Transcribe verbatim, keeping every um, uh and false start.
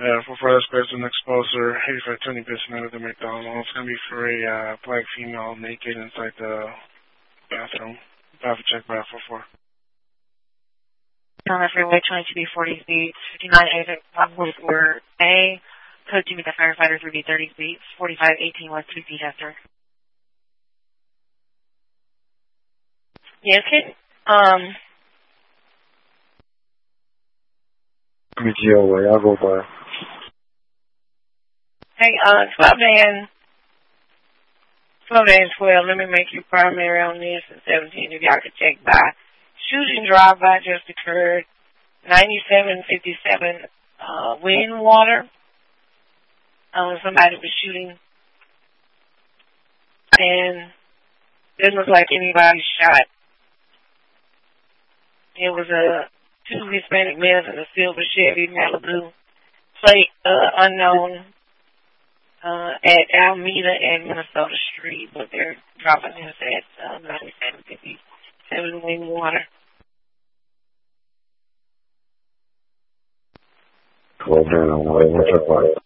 Uh, for further space and exposure, eighty-five twenty Bismarck at the McDonald's. It's going to be for a uh, black female naked inside the bathroom. Bathroom check by four four. On the freeway, twenty-two B forty feet, fifty-nine exit one four A. Code two with the firefighter, three B thirty feet, forty-five eighteen West, two feet after. Yes, kid. Um. B G O way, I'll go by. Hey, uh, twelve and twelve and twelve. Let me make you primary on this. And seventeen, if y'all could check by. Shooting drive-by just occurred. ninety-seven fifty-seven uh, wind water. Uh, somebody was shooting. And it didn't look like anybody shot. It was a two Hispanic males in a silver Chevy Malibu. Plate uh, unknown uh, at Alameda and Minnesota Street. But they're dropping this at uh, ninety-seven fifty-seven wind water. twelve and what's up,